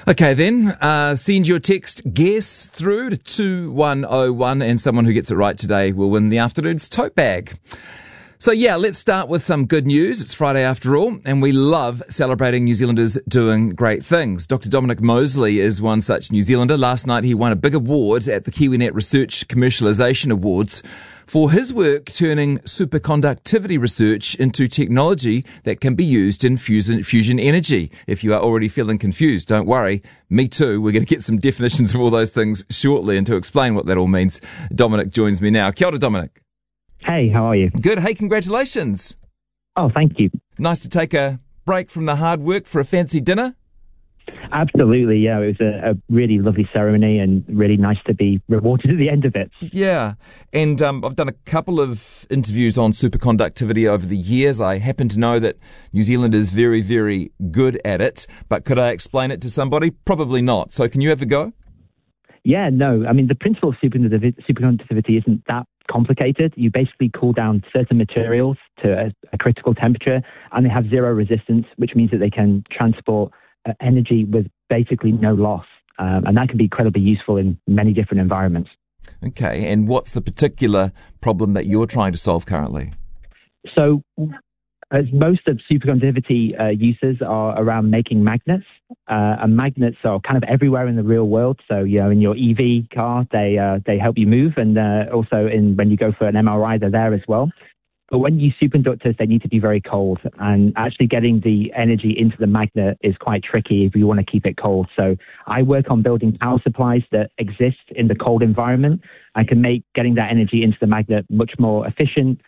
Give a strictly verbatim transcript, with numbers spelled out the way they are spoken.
Okay then, uh, send your text guess through to two one oh one and someone who gets it right today will win the afternoon's tote bag. So yeah, let's start with some good news. It's Friday after all, and we love celebrating New Zealanders doing great things. Doctor Dominic Mosley is one such New Zealander. Last night he won a big award at the KiwiNet Research Commercialisation Awards for his work turning superconductivity research into technology that can be used in fusion, fusion energy. If you are already feeling confused, don't worry. Me too. We're going to get some definitions of all those things shortly, and to explain what that all means, Dominic joins me now. Kia ora, Dominic. Hey, how are you? Good. Hey, congratulations. Oh, thank you. Nice to take a break from the hard work for a fancy dinner. Absolutely, yeah. It was a, a really lovely ceremony and really nice to be rewarded at the end of it. Yeah, and um, I've done a couple of interviews on superconductivity over the years. I happen to know that New Zealand is very, very good at it, but could I explain it to somebody? Probably not. So can you have a go? Yeah, no. I mean, the principle of superconductivity, superconductivity isn't that complicated. You basically cool down certain materials to a, a critical temperature, and they have zero resistance, which means that they can transport uh, energy with basically no loss. Um, and that can be incredibly useful in many different environments. Okay, and what's the particular problem that you're trying to solve currently? So, as most of superconductivity uh, uses are around making magnets, uh, and magnets are kind of everywhere in the real world. So, you know, in your E V car, they uh, they help you move, and uh, also in when you go for an M R I, they're there as well. But when you use superconductors, they need to be very cold, and actually getting the energy into the magnet is quite tricky if you want to keep it cold. So I work on building power supplies that exist in the cold environment and can make getting that energy into the magnet much more efficient